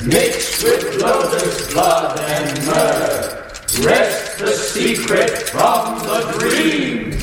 mixed with lotus blood and myrrh, wrest the secret from the dream.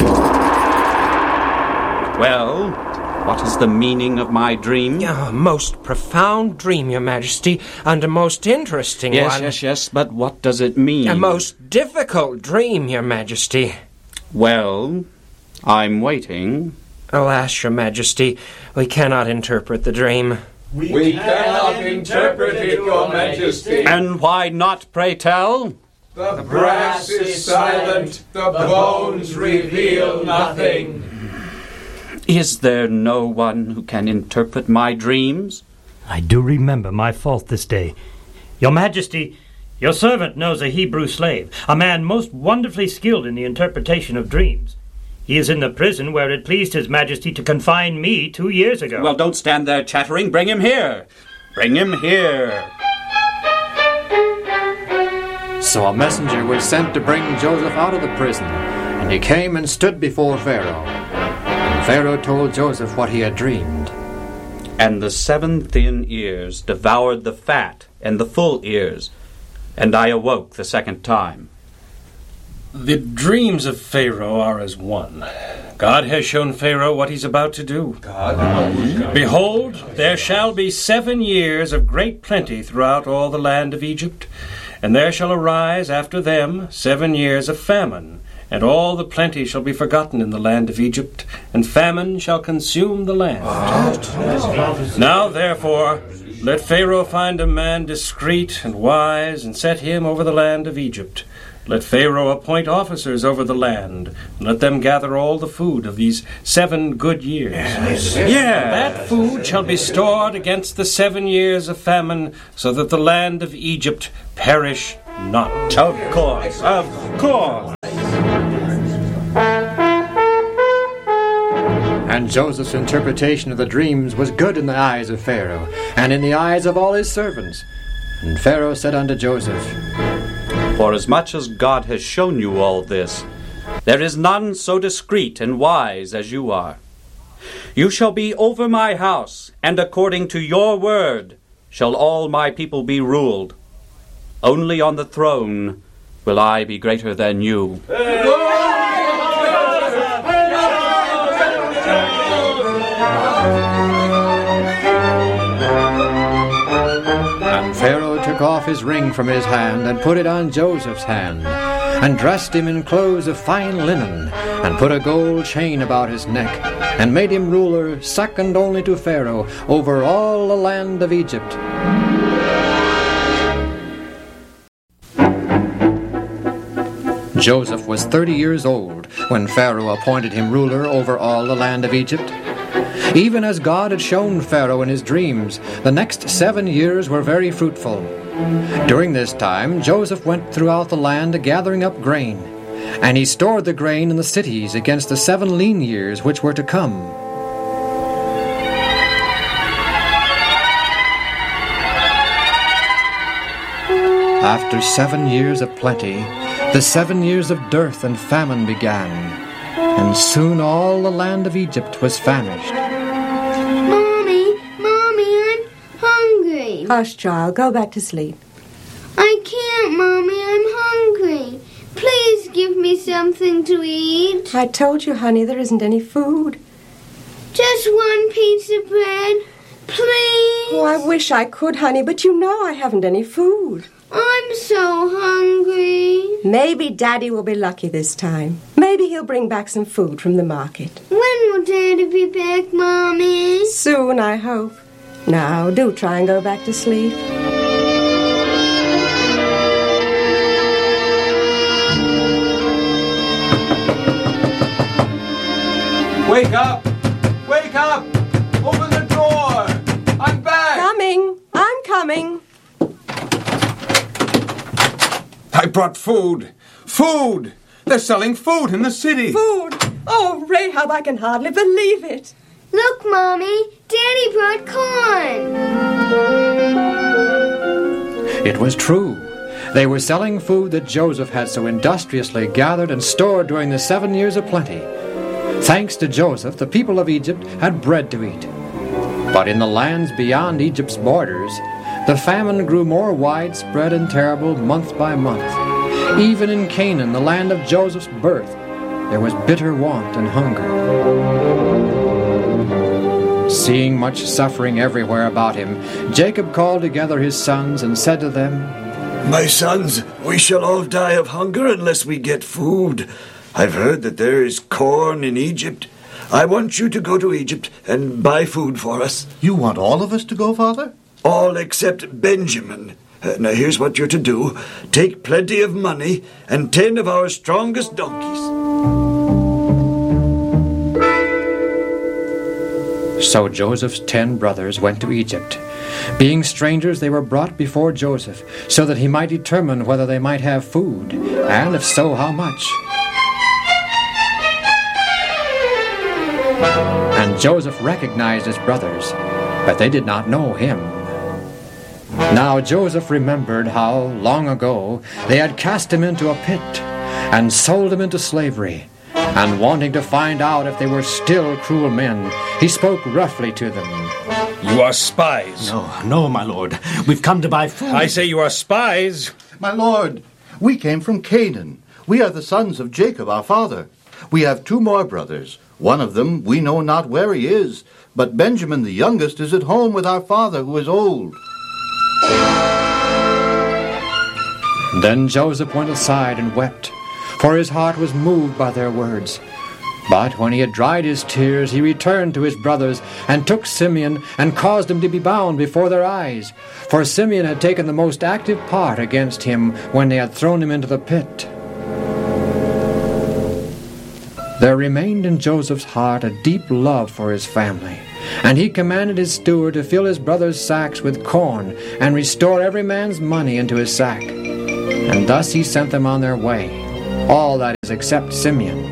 Well, what is the meaning of my dream? A most profound dream, Your Majesty, and a most interesting one. Yes, but what does it mean? A most difficult dream, Your Majesty. Well, I'm waiting. Alas, Your Majesty, we cannot interpret the dream. We cannot interpret it, Your Majesty. And why not, pray tell? The brass is silent, the bones reveal nothing. Is there no one who can interpret my dreams? I do remember my fault this day. Your Majesty, your servant knows a Hebrew slave, a man most wonderfully skilled in the interpretation of dreams. He is in the prison where it pleased His Majesty to confine me 2 years ago. Well, don't stand there chattering. Bring him here. Bring him here. So a messenger was sent to bring Joseph out of the prison, and he came and stood before Pharaoh. Pharaoh told Joseph what he had dreamed. And the 7 thin ears devoured the fat and the full ears, and I awoke the second time. The dreams of Pharaoh are as one. God has shown Pharaoh what he's about to do. Behold, there shall be 7 years of great plenty throughout all the land of Egypt, and there shall arise after them 7 years of famine. And all the plenty shall be forgotten in the land of Egypt, and famine shall consume the land. Now, therefore, let Pharaoh find a man discreet and wise, and set him over the land of Egypt. Let Pharaoh appoint officers over the land, and let them gather all the food of these 7 good years. That food shall be stored against the 7 years of famine, so that the land of Egypt perish not. Of course. And Joseph's interpretation of the dreams was good in the eyes of Pharaoh, and in the eyes of all his servants. And Pharaoh said unto Joseph, Forasmuch as God has shown you all this, there is none so discreet and wise as you are. You shall be over my house, and according to your word shall all my people be ruled. Only on the throne will I be greater than you. And Pharaoh took off his ring from his hand, and put it on Joseph's hand, and dressed him in clothes of fine linen, and put a gold chain about his neck, and made him ruler, second only to Pharaoh, over all the land of Egypt. Joseph was 30 years old when Pharaoh appointed him ruler over all the land of Egypt. Even as God had shown Pharaoh in his dreams, the next 7 years were very fruitful. During this time, Joseph went throughout the land gathering up grain, and he stored the grain in the cities against the 7 lean years which were to come. After 7 years of plenty, the 7 years of dearth and famine began, and soon all the land of Egypt was famished. Mommy, I'm hungry. Hush, child, go back to sleep. I can't, Mommy, I'm hungry. Please give me something to eat. I told you, honey, there isn't any food. Just 1 piece of bread, please. Oh, I wish I could, honey, but you know I haven't any food. I'm so hungry. Maybe Daddy will be lucky this time. Maybe he'll bring back some food from the market. When will Daddy be back, Mommy? Soon, I hope. Now, do try and go back to sleep. Wake up! Wake up! Open the door! I'm back! Coming! I'm coming! I brought food! Food! They're selling food in the city! Food! Oh, Rahab, I can hardly believe it. Look, Mommy! Daddy brought corn! It was true. They were selling food that Joseph had so industriously gathered and stored during the 7 years of plenty. Thanks to Joseph, the people of Egypt had bread to eat. But in the lands beyond Egypt's borders, The famine grew more widespread and terrible month by month. Even in Canaan, the land of Joseph's birth, there was bitter want and hunger. Seeing much suffering everywhere about him, Jacob called together his sons and said to them, "My sons, we shall all die of hunger unless we get food. I've heard that there is corn in Egypt. I want you to go to Egypt and buy food for us." You want all of us to go, Father? All except Benjamin. Now here's what you're to do. Take plenty of money and 10 of our strongest donkeys. So Joseph's 10 brothers went to Egypt. Being strangers, they were brought before Joseph, so that he might determine whether they might have food, and if so, how much. And Joseph recognized his brothers, but they did not know him. Now Joseph remembered how, long ago, they had cast him into a pit and sold him into slavery. And wanting to find out if they were still cruel men, he spoke roughly to them. You are spies. No, my lord. We've come to buy food. I say you are spies. My lord, we came from Canaan. We are the sons of Jacob, our father. We have 2 more brothers. One of them we know not where he is, but Benjamin the youngest is at home with our father, who is old. Then Joseph went aside and wept, for his heart was moved by their words. But when he had dried his tears, he returned to his brothers, and took Simeon, and caused him to be bound before their eyes. For Simeon had taken the most active part against him when they had thrown him into the pit. There remained in Joseph's heart a deep love for his family, and he commanded his steward to fill his brothers' sacks with corn, and restore every man's money into his sack. And thus he sent them on their way, all that is except Simeon.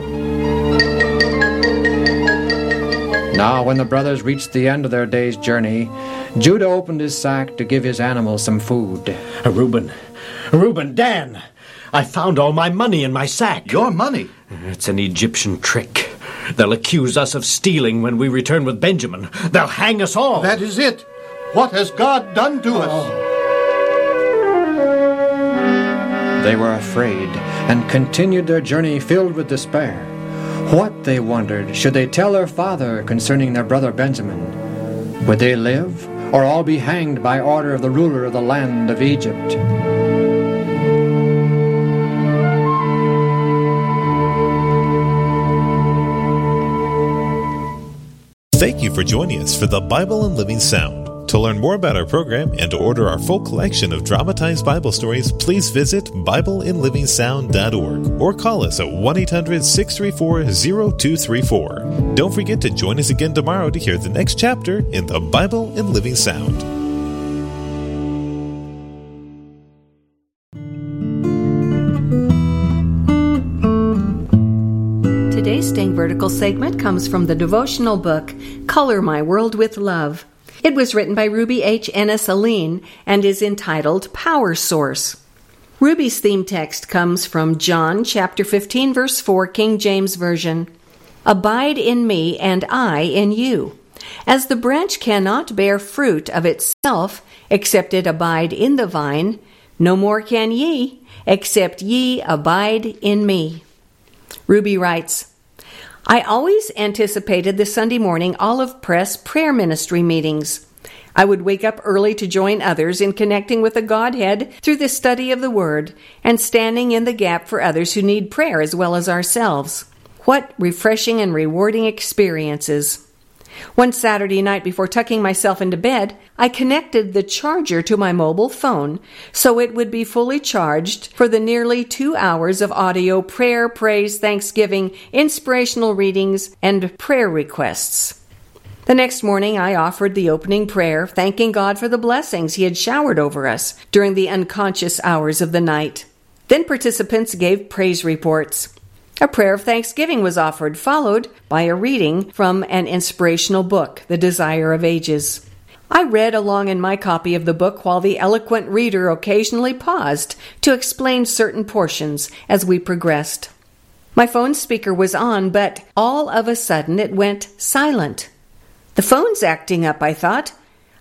Now when the brothers reached the end of their day's journey, Judah opened his sack to give his animals some food. Reuben, Dan, I found all my money in my sack. Your money? It's an Egyptian trick. They'll accuse us of stealing when we return with Benjamin. They'll hang us all. That is it. What has God done to us? They were afraid and continued their journey filled with despair. What, they wondered, should they tell their father concerning their brother Benjamin? Would they live, or all be hanged by order of the ruler of the land of Egypt? Thank you for joining us for the Bible in Living Sound. To learn more about our program and to order our full collection of dramatized Bible stories, please visit BibleInLivingSound.org or call us at 1-800-634-0234. Don't forget to join us again tomorrow to hear the next chapter in the Bible in Living Sound. Today's Staying Vertical segment comes from the devotional book, Color My World with Love. It was written by Ruby H. Ennis-Aline and is entitled Power Source. Ruby's theme text comes from John chapter 15, verse 4, King James Version. Abide in me, and I in you. As the branch cannot bear fruit of itself, except it abide in the vine, no more can ye, except ye abide in me. Ruby writes, I always anticipated the Sunday morning Olive Press prayer ministry meetings. I would wake up early to join others in connecting with the Godhead through the study of the Word and standing in the gap for others who need prayer as well as ourselves. What refreshing and rewarding experiences. One Saturday night before tucking myself into bed, I connected the charger to my mobile phone so it would be fully charged for the nearly 2 hours of audio prayer, praise, thanksgiving, inspirational readings, and prayer requests. The next morning, I offered the opening prayer, thanking God for the blessings He had showered over us during the unconscious hours of the night. Then participants gave praise reports. A prayer of thanksgiving was offered, followed by a reading from an inspirational book, The Desire of Ages. I read along in my copy of the book while the eloquent reader occasionally paused to explain certain portions as we progressed. My phone speaker was on, but all of a sudden it went silent. The phone's acting up, I thought.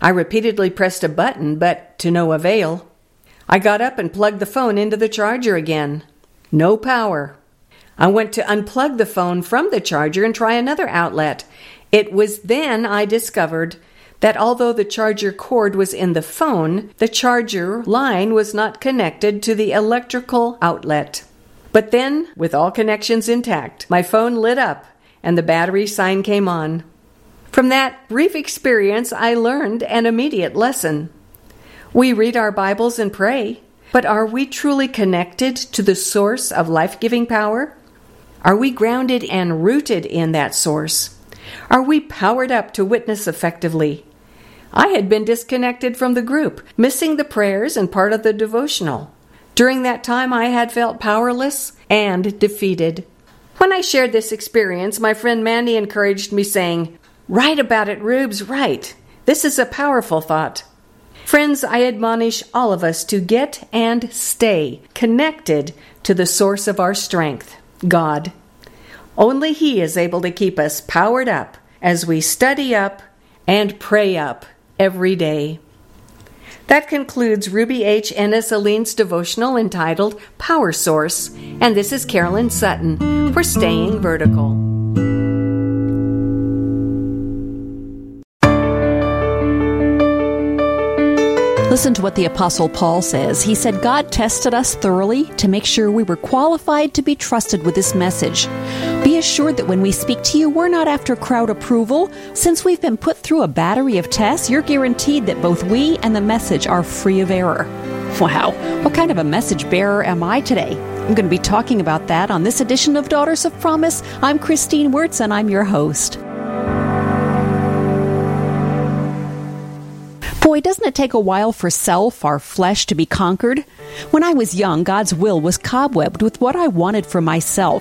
I repeatedly pressed a button, but to no avail. I got up and plugged the phone into the charger again. No power. I went to unplug the phone from the charger and try another outlet. It was then I discovered that although the charger cord was in the phone, the charger line was not connected to the electrical outlet. But then, with all connections intact, my phone lit up and the battery sign came on. From that brief experience, I learned an immediate lesson. We read our Bibles and pray, but are we truly connected to the source of life-giving power? Are we grounded and rooted in that source? Are we powered up to witness effectively? I had been disconnected from the group, missing the prayers and part of the devotional. During that time, I had felt powerless and defeated. When I shared this experience, my friend Mandy encouraged me, saying, "Write about it, Rubes, write. This is a powerful thought." Friends, I admonish all of us to get and stay connected to the source of our strength, God. Only He is able to keep us powered up as we study up and pray up every day. That concludes Ruby H. Ennis-Aline's devotional entitled Power Source, and this is Carolyn Sutton for Staying Vertical. Listen to what the Apostle Paul says. He said, God tested us thoroughly to make sure we were qualified to be trusted with this message. Be assured that when we speak to you, we're not after crowd approval. Since we've been put through a battery of tests, you're guaranteed that both we and the message are free of error. Wow, what kind of a message bearer am I today? I'm going to be talking about that on this edition of Daughters of Promise. I'm Christine Wirtz, and I'm your host. Boy, doesn't it take a while for self, our flesh, to be conquered? When I was young, God's will was cobwebbed with what I wanted for myself.